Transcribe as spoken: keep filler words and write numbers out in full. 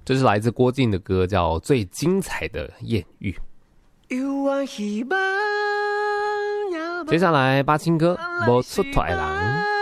这是来自郭靖的歌，叫《最精彩的艳遇》。接下来八青哥，无出头的人。